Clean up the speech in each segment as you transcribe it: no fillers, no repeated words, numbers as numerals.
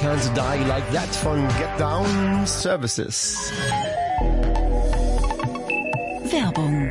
Time to Die Like That von Get Down Services. Werbung.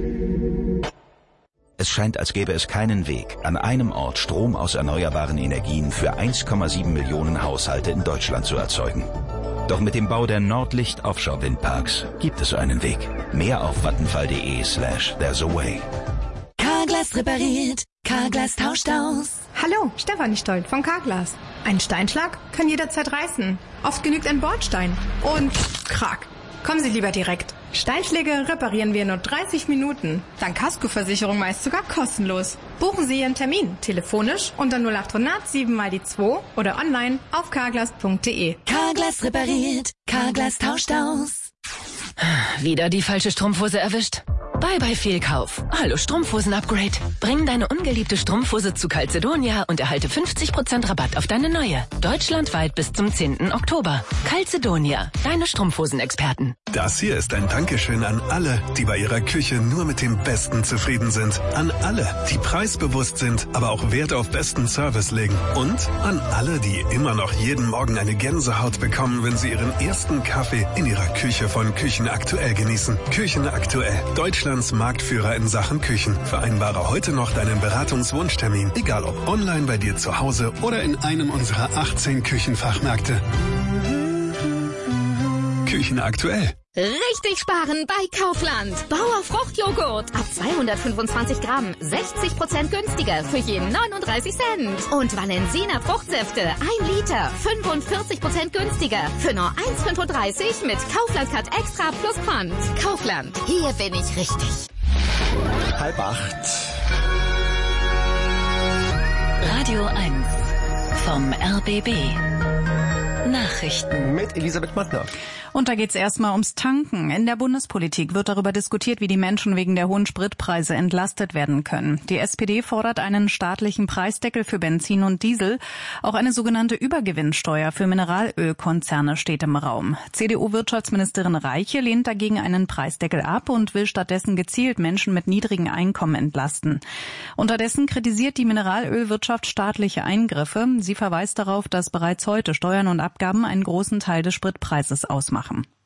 Es scheint, als gäbe es keinen Weg, an einem Ort Strom aus erneuerbaren Energien für 1,7 Millionen Haushalte in Deutschland zu erzeugen. Doch mit dem Bau der Nordlicht Offshore Windparks gibt es einen Weg. Mehr auf vattenfall.de/there's a way. Carglass repariert, Carglass tauscht aus. Hallo, Stefanie Stoll von Carglass. Ein Steinschlag kann jederzeit reißen. Oft genügt ein Bordstein. Und krack. Kommen Sie lieber direkt. Steinschläge reparieren wir in nur 30 Minuten. Dank Kaskoversicherung meist sogar kostenlos. Buchen Sie Ihren Termin telefonisch unter 0800 7 mal die 2 oder online auf carglass.de. Carglass repariert, Carglass tauscht aus. Wieder die falsche Strumpfhose erwischt? Bye Fehlkauf. Hallo Strumpfhosen-Upgrade. Bring deine ungeliebte Strumpfhose zu Calzedonia und erhalte 50% Rabatt auf deine neue. Deutschlandweit bis zum 10. Oktober. Calzedonia, deine Strumpfhosen-Experten. Das hier ist ein Dankeschön an alle, die bei ihrer Küche nur mit dem Besten zufrieden sind. An alle, die preisbewusst sind, aber auch Wert auf besten Service legen. Und an alle, die immer noch jeden Morgen eine Gänsehaut bekommen, wenn sie ihren ersten Kaffee in ihrer Küche von Küchen Aktuell genießen. Küchen Aktuell. Deutschlands Marktführer in Sachen Küchen. Vereinbare heute noch deinen Beratungswunschtermin. Egal ob online bei dir zu Hause oder in einem unserer 18 Küchenfachmärkte. Küchen Aktuell. Richtig sparen bei Kaufland. Bauer Fruchtjoghurt. Ab 225 Gramm. 60% günstiger für je 39 Cent. Und Valensina Fruchtsäfte. 1 Liter. 45% günstiger für nur 1,35 mit Kaufland Cut Extra plus Pfand. Kaufland. Hier bin ich richtig. 7:30. Radio 1 vom RBB. Nachrichten mit Elisabeth Mattner. Und da geht's erstmal ums Tanken. In der Bundespolitik wird darüber diskutiert, wie die Menschen wegen der hohen Spritpreise entlastet werden können. Die SPD fordert einen staatlichen Preisdeckel für Benzin und Diesel. Auch eine sogenannte Übergewinnsteuer für Mineralölkonzerne steht im Raum. CDU-Wirtschaftsministerin Reiche lehnt dagegen einen Preisdeckel ab und will stattdessen gezielt Menschen mit niedrigen Einkommen entlasten. Unterdessen kritisiert die Mineralölwirtschaft staatliche Eingriffe. Sie verweist darauf, dass bereits heute Steuern und Abgaben einen großen Teil des Spritpreises ausmachen.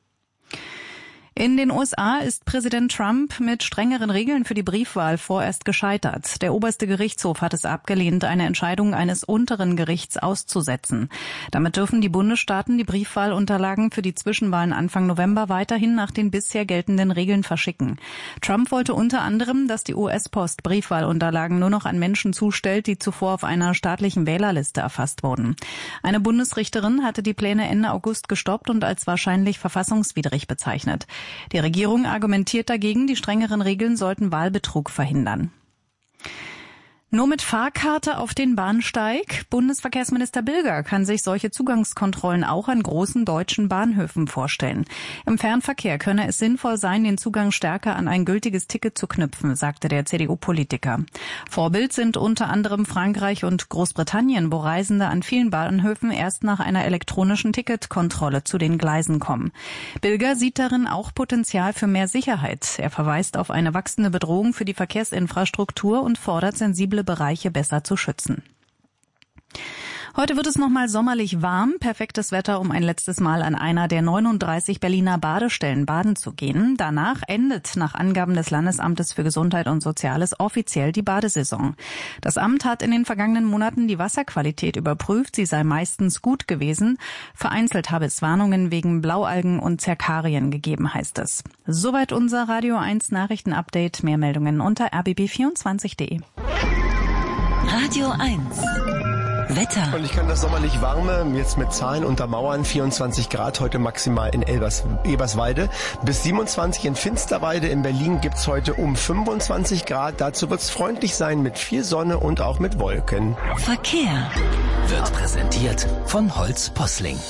In den USA ist Präsident Trump mit strengeren Regeln für die Briefwahl vorerst gescheitert. Der oberste Gerichtshof hat es abgelehnt, eine Entscheidung eines unteren Gerichts auszusetzen. Damit dürfen die Bundesstaaten die Briefwahlunterlagen für die Zwischenwahlen Anfang November weiterhin nach den bisher geltenden Regeln verschicken. Trump wollte unter anderem, dass die US-Post Briefwahlunterlagen nur noch an Menschen zustellt, die zuvor auf einer staatlichen Wählerliste erfasst wurden. Eine Bundesrichterin hatte die Pläne Ende August gestoppt und als wahrscheinlich verfassungswidrig bezeichnet. Die Regierung argumentiert dagegen, die strengeren Regeln sollten Wahlbetrug verhindern. Nur mit Fahrkarte auf den Bahnsteig? Bundesverkehrsminister Bilger kann sich solche Zugangskontrollen auch an großen deutschen Bahnhöfen vorstellen. Im Fernverkehr könne es sinnvoll sein, den Zugang stärker an ein gültiges Ticket zu knüpfen, sagte der CDU-Politiker. Vorbild sind unter anderem Frankreich und Großbritannien, wo Reisende an vielen Bahnhöfen erst nach einer elektronischen Ticketkontrolle zu den Gleisen kommen. Bilger sieht darin auch Potenzial für mehr Sicherheit. Er verweist auf eine wachsende Bedrohung für die Verkehrsinfrastruktur und fordert sensible Bereiche besser zu schützen. Heute wird es nochmal sommerlich warm. Perfektes Wetter, um ein letztes Mal an einer der 39 Berliner Badestellen baden zu gehen. Danach endet nach Angaben des Landesamtes für Gesundheit und Soziales offiziell die Badesaison. Das Amt hat in den vergangenen Monaten die Wasserqualität überprüft. Sie sei meistens gut gewesen. Vereinzelt habe es Warnungen wegen Blaualgen und Zerkarien gegeben, heißt es. Soweit unser Radio 1 Nachrichtenupdate. Mehr Meldungen unter rbb24.de. Radio 1 Wetter. Und ich kann das sommerlich warme jetzt mit Zahlen untermauern. 24 Grad heute maximal in Eberswalde. Bis 27 in Finsterwalde. In Berlin gibt's heute um 25 Grad. Dazu wird's freundlich sein mit viel Sonne und auch mit Wolken. Verkehr wird präsentiert von Holz Posling.